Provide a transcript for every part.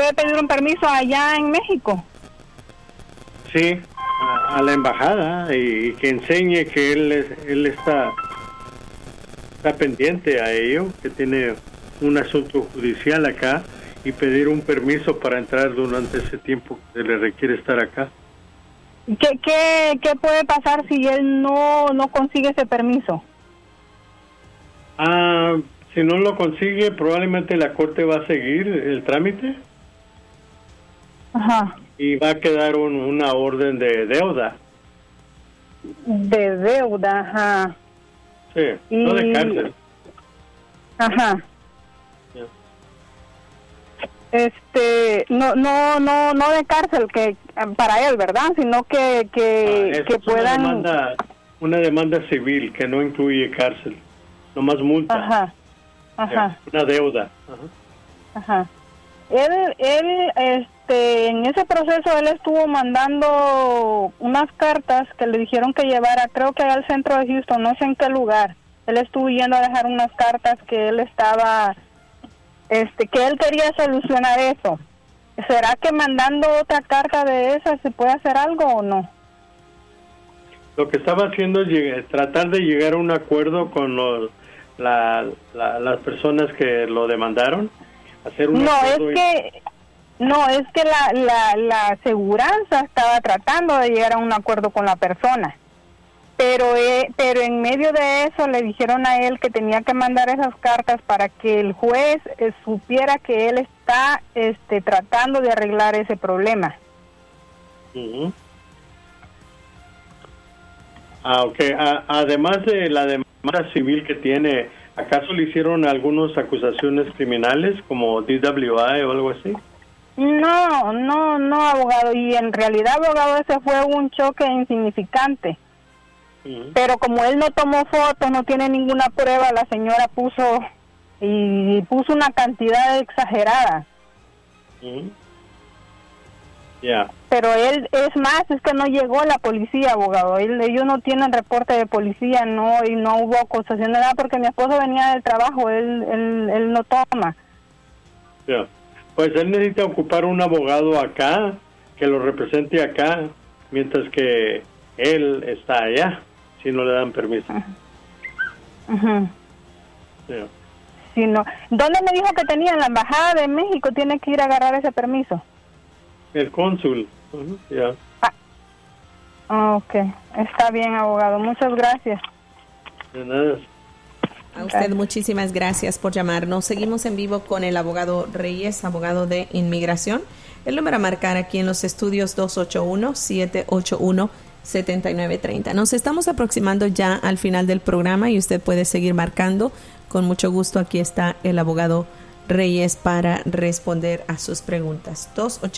puede pedir un permiso allá en México. Sí, a la embajada y que enseñe que él está pendiente a ello, que tiene un asunto judicial acá y pedir un permiso para entrar durante ese tiempo que se le requiere estar acá. ¿Qué puede pasar si él no consigue ese permiso? Si no lo consigue, probablemente la corte va a seguir el trámite. Ajá. Y va a quedar una orden de deuda. De deuda, ajá. Sí, no de cárcel. Ajá. Yeah. No de cárcel que para él, ¿verdad? Sino que puedan una demanda civil que no incluye cárcel, nomás multa. Ajá. Ajá. Una deuda. Ajá. Él en ese proceso él estuvo mandando unas cartas que le dijeron que llevara, creo que al centro de Houston, no sé en qué lugar. Él estuvo yendo a dejar unas cartas que él estaba, que él quería solucionar eso. ¿Será que mandando otra carta de esas se puede hacer algo o no? Lo que estaba haciendo es tratar de llegar a un acuerdo con las personas que lo demandaron. Hacer un acuerdo. Es que la aseguranza estaba tratando de llegar a un acuerdo con la persona, pero en medio de eso le dijeron a él que tenía que mandar esas cartas para que el juez supiera que él está tratando de arreglar ese problema. Uh-huh. Okay. Además de la demanda civil que tiene, ¿acaso le hicieron algunas acusaciones criminales como DWI o algo así? No, abogado. Y en realidad, abogado, ese fue un choque insignificante. Uh-huh. Pero como él no tomó fotos, no tiene ninguna prueba, la señora puso una cantidad exagerada. Uh-huh. Yeah. Pero es que no llegó la policía, abogado. Ellos no tienen reporte de policía, y no hubo acusación de nada porque mi esposo venía del trabajo, él no toma. Yeah. Pues él necesita ocupar un abogado acá, que lo represente acá, mientras que él está allá, si no le dan permiso. Uh-huh. Yeah. Si no, ¿dónde me dijo que tenía? En la embajada de México tiene que ir a agarrar ese permiso. El cónsul. Uh-huh. Yeah. Ok, está bien, abogado. Muchas gracias. De nada. A usted muchísimas gracias por llamarnos. Seguimos en vivo con el abogado Reyes, abogado de inmigración. El número a marcar aquí en los estudios 281-781-7930. Nos estamos aproximando ya al final del programa y usted puede seguir marcando. Con mucho gusto, aquí está el abogado Reyes para responder a sus preguntas.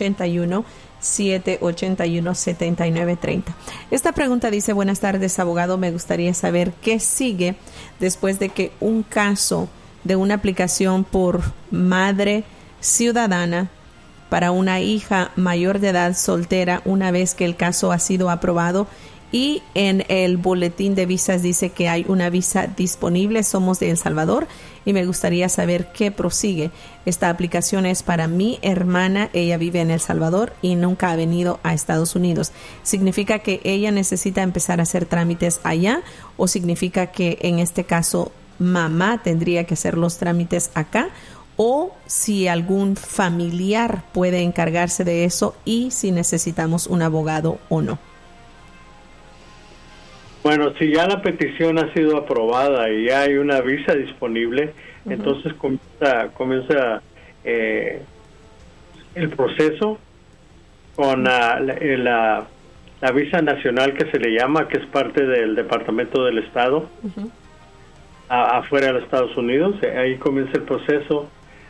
281-781-7930. Esta pregunta dice: buenas tardes, abogado, me gustaría saber qué sigue después de que un caso de una aplicación por madre ciudadana para una hija mayor de edad soltera, una vez que el caso ha sido aprobado y en el boletín de visas dice que hay una visa disponible. Somos de El Salvador y me gustaría saber qué prosigue. Esta aplicación es para mi hermana, ella vive en El Salvador y nunca ha venido a Estados Unidos. ¿Significa que ella necesita empezar a hacer trámites allá o significa que en este caso mamá tendría que hacer los trámites acá? O si algún familiar puede encargarse de eso y si necesitamos un abogado o no. Bueno, si ya la petición ha sido aprobada y ya hay una visa disponible, uh-huh, entonces comienza el proceso con la visa nacional que se le llama, que es parte del Departamento del Estado, uh-huh, afuera de los Estados Unidos. Ahí comienza el proceso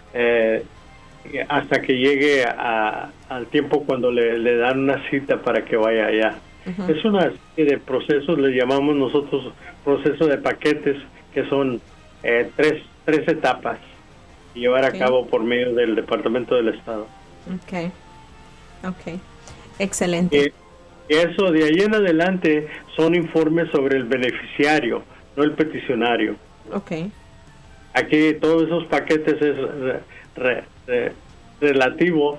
hasta que llegue al tiempo cuando le dan una cita para que vaya allá. Uh-huh. Es una serie de procesos, le llamamos nosotros proceso de paquetes, que son tres etapas y llevar a cabo por medio del Departamento del Estado. Okay. Excelente. Eso de ahí en adelante son informes sobre el beneficiario, no el peticionario. Okay. Aquí todos esos paquetes es relativo